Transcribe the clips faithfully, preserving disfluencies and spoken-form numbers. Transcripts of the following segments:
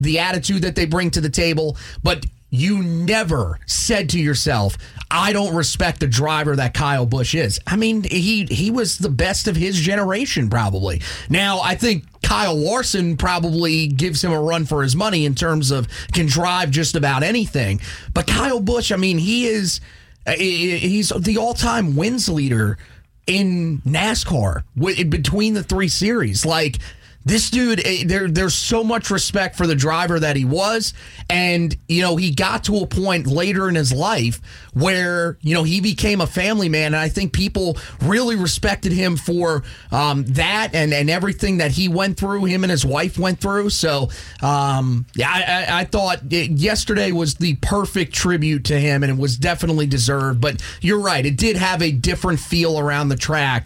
the attitude that they bring to the table, but you never said to yourself, I don't respect the driver that Kyle Busch is. I mean, he he was the best of his generation, probably. Now, I think Kyle Larson probably gives him a run for his money in terms of can drive just about anything. But Kyle Busch, I mean, he is he's the all-time wins leader in NASCAR between the three series. Like, this dude, there, there's so much respect for the driver that he was. And, you know, he got to a point later in his life where, you know, he became a family man. And I think people really respected him for um, that and, and everything that he went through, him and his wife went through. So, um, yeah, I, I, I thought it, yesterday was the perfect tribute to him, and it was definitely deserved. But you're right, it did have a different feel around the track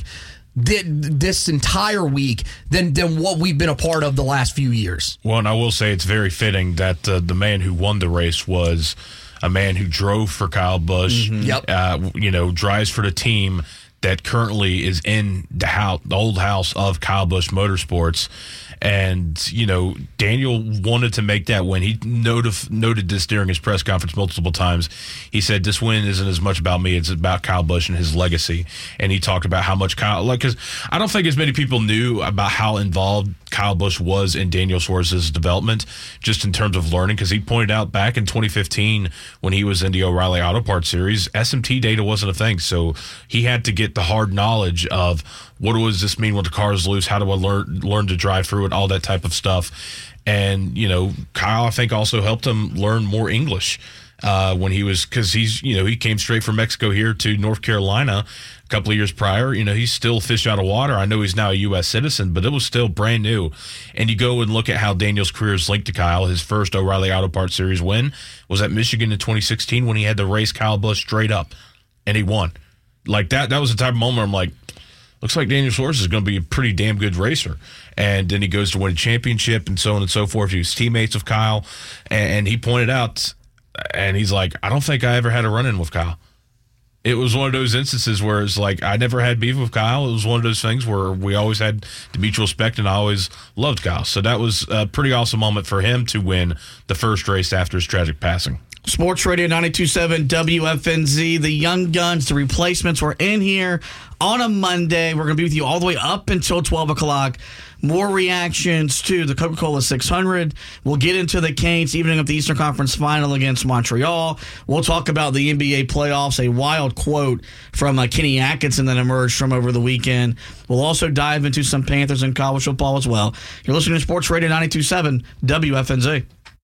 did this entire week than than what we've been a part of the last few years. Well, and I will say it's very fitting that uh, the man who won the race was a man who drove for Kyle Busch, Mm-hmm. Yep. uh, you know, drives for the team that currently is in the house, the old house of Kyle Busch Motorsports. And, you know, Daniel wanted to make that win. He noted, noted this during his press conference multiple times. He said, this win isn't as much about me. It's about Kyle Busch and his legacy. And he talked about how much Kyle, like, because I don't think as many people knew about how involved Kyle Busch was in Daniel Suarez's development, just in terms of learning, because he pointed out back in twenty fifteen when he was in the O'Reilly Auto Parts Series, S M T data wasn't a thing. So he had to get the hard knowledge of what does this mean when the car is loose? How do I learn learn to drive through it? All that type of stuff. And, you know, Kyle, I think, also helped him learn more English uh, when he was, because he's, you know, he came straight from Mexico here to North Carolina a couple of years prior. You know, he's still fish out of water. I know he's now a U S citizen, but it was still brand new. And you go and look at how Daniel's career is linked to Kyle. His first O'Reilly Auto Parts Series win was at Michigan in twenty sixteen when he had to race Kyle Busch straight up, and he won. Like that, that was the type of moment where I'm like, looks like Daniel Suarez is going to be a pretty damn good racer. And then he goes to win a championship and so on and so forth. He was teammates with Kyle. And he pointed out, and he's like, I don't think I ever had a run-in with Kyle. It was one of those instances where it's like, I never had beef with Kyle. It was one of those things where we always had the mutual respect, and I always loved Kyle. So that was a pretty awesome moment for him to win the first race after his tragic passing. Sports Radio ninety-two point seven W F N Z. The Young Guns, the replacements, were in here on a Monday. We're going to be with you all the way up until twelve o'clock. More reactions to the Coca-Cola six hundred. We'll get into the Canes evening of the Eastern Conference Final against Montreal. We'll talk about the N B A playoffs, a wild quote from uh, Kenny Atkinson that emerged from over the weekend. We'll also dive into some Panthers and college football as well. You're listening to Sports Radio ninety-two point seven W F N Z.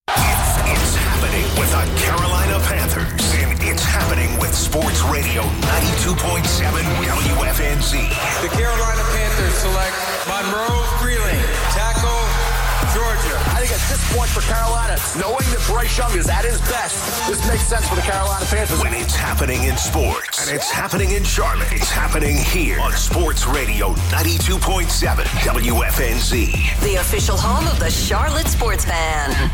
It's happening with the Carolina Panthers, and it's happening with Sports Radio ninety-two point seven W F N Z. The Carolina Panthers select Monroe Freeling, tackle, Georgia. I think at this point for Carolina, knowing that Bryce Young is at his best, this makes sense for the Carolina Panthers. When it's happening in sports, and it's happening in Charlotte, it's happening here on Sports Radio ninety-two point seven W F N Z. The official home of the Charlotte Sports Fan.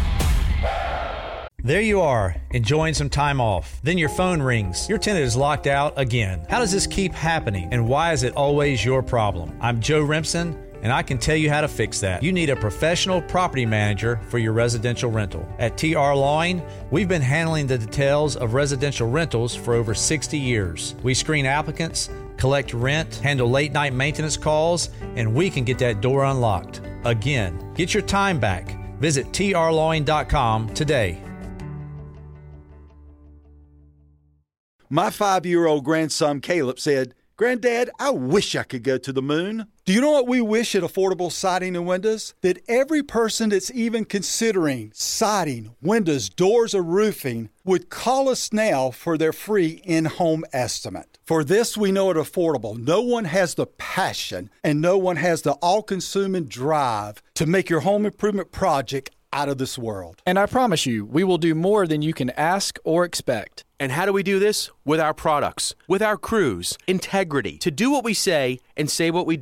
There you are, enjoying some time off. Then your phone rings. Your tenant is locked out again. How does this keep happening, and why is it always your problem? I'm Joe Remsen, and I can tell you how to fix that. You need a professional property manager for your residential rental. At T R Lawing, we've been handling the details of residential rentals for over sixty years. We screen applicants, collect rent, handle late-night maintenance calls, and we can get that door unlocked. Again, get your time back. Visit T R lawing dot com today. My five-year-old grandson Caleb said, "Granddad, I wish I could go to the moon." Do you know what we wish at Affordable Siding and Windows? That every person that's even considering siding, windows, doors, or roofing would call us now for their free in-home estimate. For this, we know at Affordable, no one has the passion and no one has the all-consuming drive to make your home improvement project out of this world. And I promise you, we will do more than you can ask or expect. And how do we do this? With our products, with our crews, integrity, to do what we say and say what we do.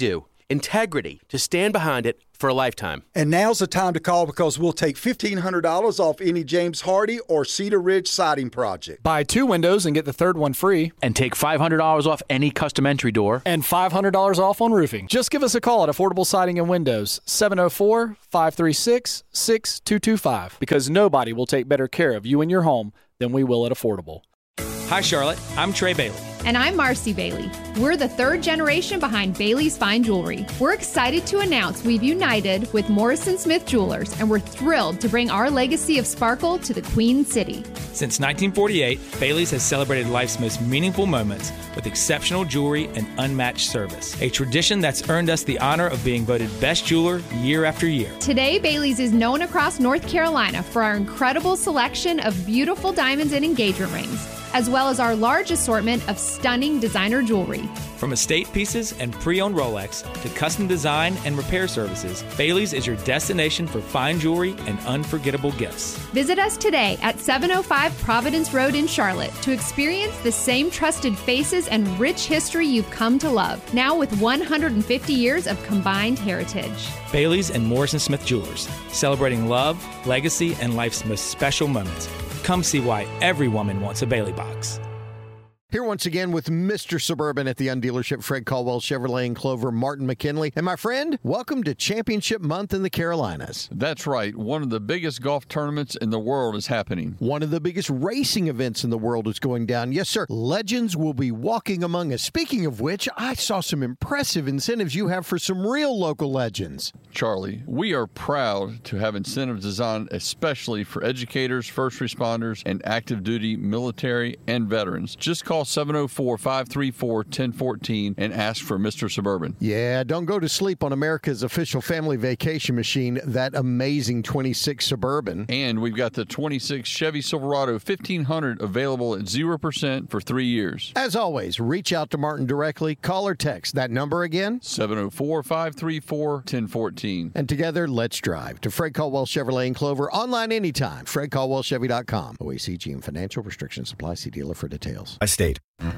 integrity to stand behind it for a lifetime. And now's the time to call because we'll take fifteen hundred dollars off any James Hardy or Cedar Ridge siding project. Buy two windows and get the third one free. And take five hundred dollars off any custom entry door. And five hundred dollars off on roofing. Just give us a call at Affordable Siding and Windows, seven oh four, five three six, six two two five, because nobody will take better care of you and your home than we will at Affordable. Hi, Charlotte. I'm Trey Bailey. And I'm Marcy Bailey. We're the third generation behind Bailey's Fine Jewelry. We're excited to announce we've united with Morrison Smith Jewelers, and we're thrilled to bring our legacy of sparkle to the Queen City. Since nineteen forty-eight, Bailey's has celebrated life's most meaningful moments with exceptional jewelry and unmatched service, a tradition that's earned us the honor of being voted best jeweler year after year. Today, Bailey's is known across North Carolina for our incredible selection of beautiful diamonds and engagement rings, as well as our large assortment of stunning designer jewelry. From estate pieces and pre-owned Rolex to custom design and repair services, Bailey's is your destination for fine jewelry and unforgettable gifts. Visit us today at seven oh five Providence Road in Charlotte to experience the same trusted faces and rich history you've come to love, now with one hundred fifty years of combined heritage. Bailey's and Morrison Smith Jewelers, celebrating love, legacy, and life's most special moments. Come see why every woman wants a Bailey box. Here once again with Mister Suburban at the Undealership, Fred Caldwell Chevrolet in Clover, Martin McKinley. And my friend, welcome to Championship Month in the Carolinas. That's right. One of the biggest golf tournaments in the world is happening. One of the biggest racing events in the world is going down. Yes, sir. Legends will be walking among us. Speaking of which, I saw some impressive incentives you have for some real local legends. Charlie, we are proud to have incentives designed especially for educators, first responders, and active duty military and veterans. Just call seven oh four, five three four, one oh one four and ask for Mister Suburban. Yeah, don't go to sleep on America's official family vacation machine, that amazing twenty-six Suburban. And we've got the twenty-six Chevy Silverado fifteen hundred available at zero percent for three years. As always, reach out to Martin directly. Call or text. That number again? seven oh four, five three four, one oh one four. And together, let's drive to Fred Caldwell Chevrolet in Clover. Online anytime. Fred Caldwell Chevy dot com. O A C G and financial restrictions apply. See dealer for details. I state.